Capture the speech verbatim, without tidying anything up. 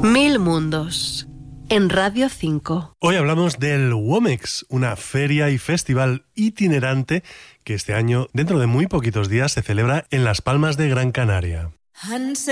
Mil Mundos, en Radio cinco. Hoy hablamos del Womex, una feria y festival itinerante que este año, dentro de muy poquitos días, se celebra en Las Palmas de Gran Canaria.